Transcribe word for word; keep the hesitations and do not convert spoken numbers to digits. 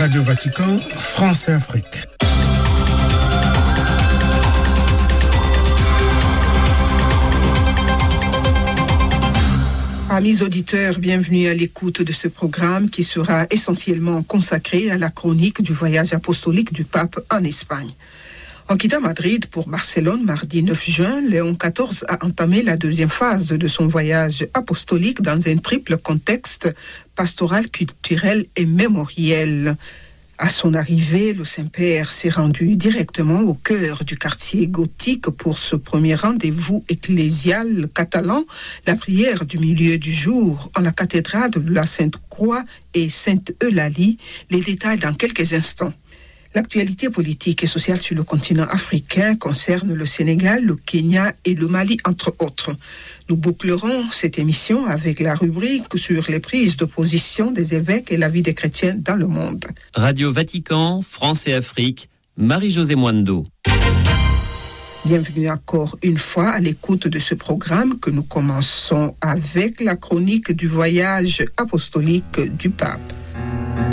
Radio Vatican, France et Afrique. Amis auditeurs, bienvenue à l'écoute de ce programme qui sera essentiellement consacré à la chronique du voyage apostolique du pape en Espagne. En quittant Madrid pour Barcelone mardi neuf juin, Léon quatorze a entamé la deuxième phase de son voyage apostolique dans un triple contexte pastoral, culturel et mémoriel. À son arrivée, le Saint-Père s'est rendu directement au cœur du quartier gothique pour ce premier rendez-vous ecclésial catalan, la prière du milieu du jour en la cathédrale de la Sainte-Croix et Sainte-Eulalie. Les détails dans quelques instants. L'actualité politique et sociale sur le continent africain concerne le Sénégal, le Kenya et le Mali, entre autres. Nous bouclerons cette émission avec la rubrique sur les prises de position des évêques et la vie des chrétiens dans le monde. Radio Vatican, France et Afrique, Marie-Josée Mwando. Bienvenue encore une fois à l'écoute de ce programme que nous commençons avec la chronique du voyage apostolique du pape.